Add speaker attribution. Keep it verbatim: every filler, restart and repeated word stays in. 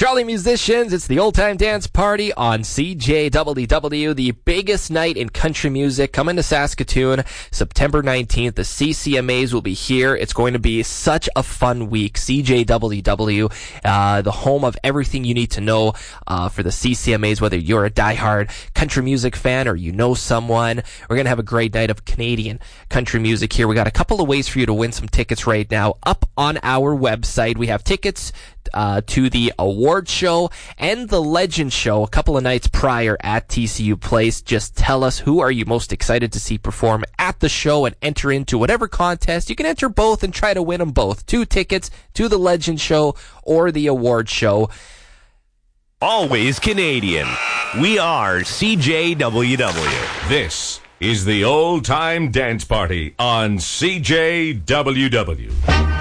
Speaker 1: Jolly musicians, it's the Old Time Dance Party on C J W W, the biggest night in country music coming to Saskatoon, September nineteenth. The C C M As will be here. It's going to be such a fun week. C J W W, uh, the home of everything you need to know uh, for the C C M As, whether you're a diehard country music fan or you know someone. We're going to have a great night of Canadian country music here. We got a couple of ways for you to win some tickets right now up on our website. We have tickets Uh, to the award show and the legend show a couple of nights prior at T C U Place. Just tell us, who are you most excited to see perform at the show, and enter into whatever contest. You can enter both and try to win them both. Two tickets to the legend show or the award show.
Speaker 2: Always Canadian. We are C J W W.
Speaker 3: This is the Old Time Dance Party on C J W W.